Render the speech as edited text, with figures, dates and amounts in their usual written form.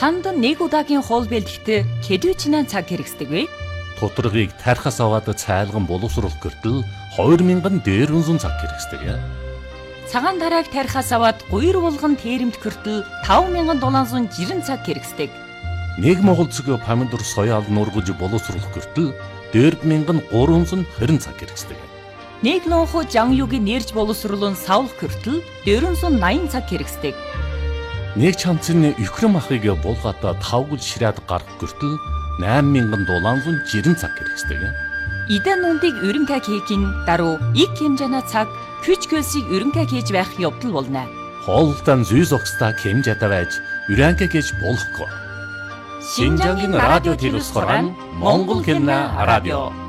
Танд нэг удаагийн хоол бэлтгэхдээ хэдвэчнээ цаг хэрэгсдэг вэ? Тутаргыг тархас аваад цайлган боловсруулах гэртэл 2000 дээр үнсэн цаг хэрэгсдэг. Цагаан тарааг тархас аваад гуйр булган тээрэмт гэртэл 5760 цаг хэрэгсдэг. Нэг монгол цэг помидор соёал нургаж боловсруулах гэртэл 4320 цаг хэрэгсдэг. Нэг лонхо жанюгийн нэрж боловсруулан савлах гэртэл 480 цаг хэрэгсдэг. Нэг чамцны Украин махыг булгаад 5 гол ширээд гарах гэртэл 8760 цаг хэрэгсдэг. Идэн нүндийг өрөнгө хийхин даруй их хэмжээний цаг хүч хөлсийг өрөнгө хийж байх явдал болно. Хоолтон зүйс огстой хэмжээтэй байж өрөнгө хийж болохгүй. Шинжангийн радио телевизээр Монгол хэмнэ радио